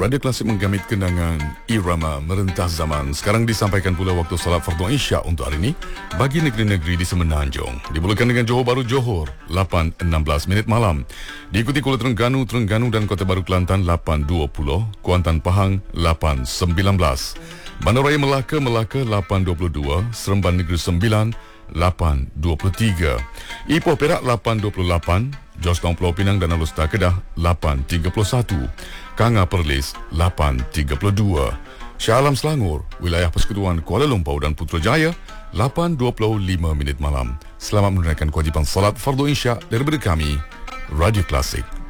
Radio Klasik menggamit kenangan irama merentah zaman. Sekarang disampaikan pula waktu salat fardu Isya untuk hari ini bagi negeri-negeri di Semenanjung. Dimulakan dengan Johor Bahru Johor 8.16 minit malam. Diikuti Kuala Terengganu dan Kota Baru Kelantan 8.20, Kuantan Pahang 8.19, Bandaraya Melaka 8.22, Seremban Negeri Sembilan 8.23, Ipoh Perak 8.28, Georgetown Pulau Pinang dan Alustar Kedah 8.31, Kanga Perlis 8.32, Shah Alam Selangor, Wilayah Persekutuan Kuala Lumpur dan Putrajaya 8.25 minit malam. Selamat menunaikan kewajipan salat fardu Isya daripada kami, Radio Klasik.